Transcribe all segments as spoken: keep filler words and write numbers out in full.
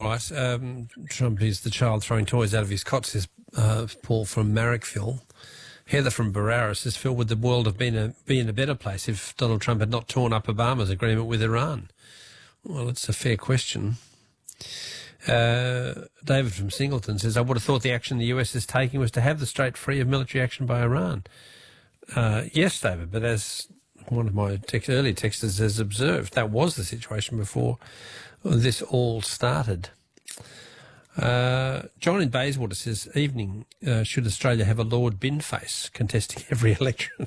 right. Um, Trump is the child throwing toys out of his cot, says uh, Paul from Marrickville. Heather from Barara says, Phil, would the world have been a, be in a better place if Donald Trump had not torn up Obama's agreement with Iran? Well, it's a fair question. Uh, David from Singleton says, I would have thought the action the U S is taking was to have the Strait free of military action by Iran. Uh, yes, David, but as one of my text, early texters has observed, that was the situation before this all started. Uh, John in Bayswater says, evening, uh, should Australia have a Lord Binface contesting every election?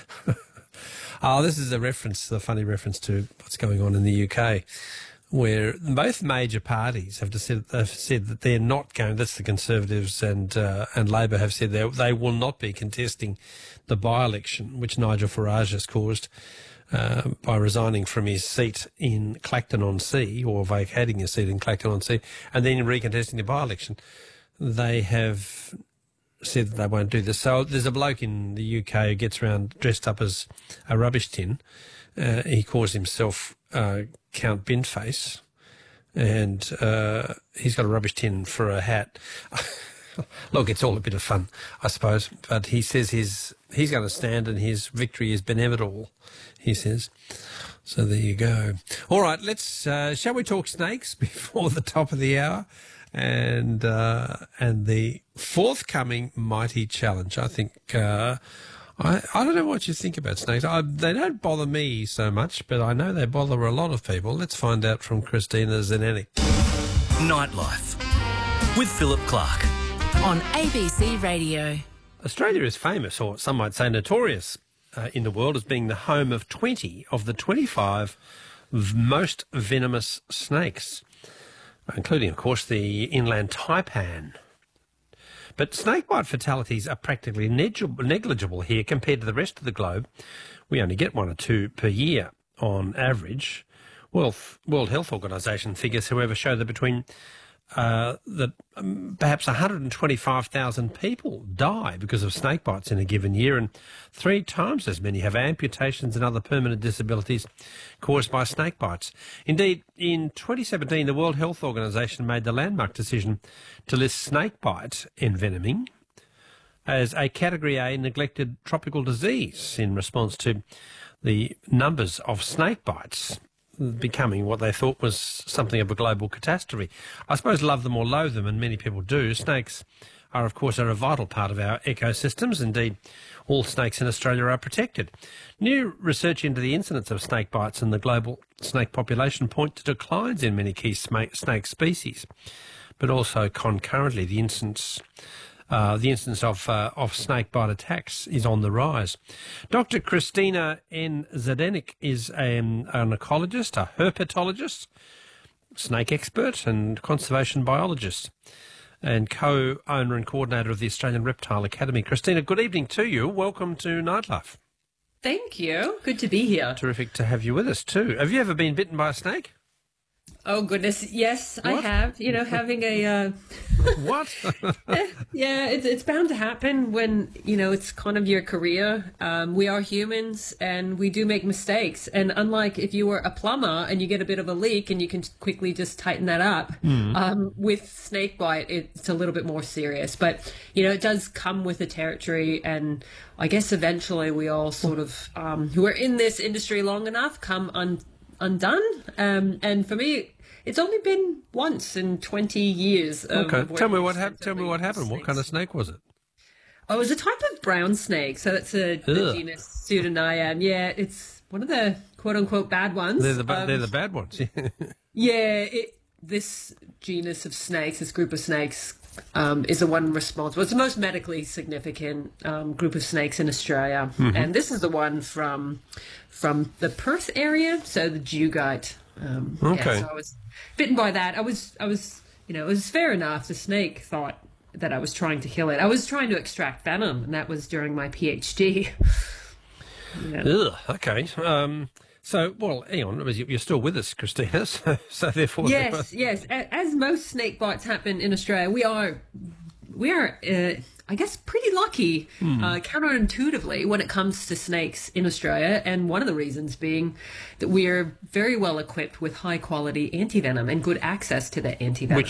Oh, this is a reference, a funny reference to what's going on in the U K, where both major parties have, said, have said that they're not going, that's the Conservatives and uh, and Labor have said they, they will not be contesting the by-election, which Nigel Farage has caused uh, by resigning from his seat in Clacton-on-Sea, or vacating his seat in Clacton-on-Sea, and then recontesting the by-election. They have said that they won't do this. So there's a bloke in the U K who gets around dressed up as a rubbish tin. Uh, he calls himself uh, Count Binface, and uh, he's got a rubbish tin for a hat. Look, it's all a bit of fun, I suppose, but he says he's, he's going to stand and his victory is inevitable, he says. So there you go. All right, let's, uh, shall we talk snakes before the top of the hour? And uh, and the forthcoming Mighty Challenge. I think, uh, I, I don't know what you think about snakes. I, they don't bother me so much, but I know they bother a lot of people. Let's find out from Christina Zenenik. Nightlife with Philip Clark on A B C Radio. Australia is famous, or some might say notorious, uh, in the world as being the home of twenty of the twenty-five most venomous snakes, including, of course, the inland taipan. But snakebite fatalities are practically negligible here compared to the rest of the globe. We only get one or two per year on average. World, World Health Organization figures, however, show that between uh, that um, perhaps one hundred twenty-five thousand people die because of snake bites in a given year, and three times as many have amputations and other permanent disabilities caused by snake bites. Indeed, in twenty seventeen, the World Health Organization made the landmark decision to list snake bite envenoming as a Category A neglected tropical disease in response to the numbers of snake bites becoming what they thought was something of a global catastrophe. I suppose love them or loathe them, and many people do. Snakes are, of course, are a vital part of our ecosystems. Indeed, all snakes in Australia are protected. New research into the incidence of snake bites and the global snake population point to declines in many key snake species, but also concurrently the instance Uh, the instance of uh, of snake bite attacks is on the rise. Doctor Christina N. Zedenik is an, an ecologist, a herpetologist, snake expert and conservation biologist, and co-owner and coordinator of the Australian Reptile Academy. Christina, good evening to you. Welcome to Nightlife. Thank you. Good to be here. Terrific to have you with us too. Have you ever been bitten by a snake? Oh, goodness. Yes, What? I have. You know, having a... Uh... What? yeah, it's, it's bound to happen when, you know, it's kind of your career. Um, we are humans and we do make mistakes. And unlike if you were a plumber and you get a bit of a leak and you can quickly just tighten that up, mm. um, with snake bite, it's a little bit more serious. But, you know, it does come with the territory. And I guess eventually we all sort of, um, who are in this industry long enough, come un- undone. Um, and for me... It's only been once in twenty years. Of Okay, tell me what happened. Tell me what happened. What kind of snake was it? Oh, it was a type of brown snake. So that's a the genus Pseudonaian. Yeah, it's one of the quote unquote bad ones. They're the ba- um, they're the bad ones. yeah, it, this genus of snakes, this group of snakes, um, is the one responsible. It's the most medically significant um, group of snakes in Australia, mm-hmm. and this is the one from from the Perth area. So the Dewgite. Um, okay. Yeah, so I was bitten by that. I was, I was, you know, it was fair enough. The snake thought that I was trying to kill it. I was trying to extract venom, and that was during my PhD. yeah. Ugh, okay. Um, so, well, hang on. You're still with us, Christina. So, so therefore, yes, yes. As most snake bites happen in Australia, we are, we are. Uh, I guess pretty lucky, hmm. uh, counterintuitively, when it comes to snakes in Australia, and one of the reasons being that we are very well equipped with high-quality antivenom and good access to that antivenom. Which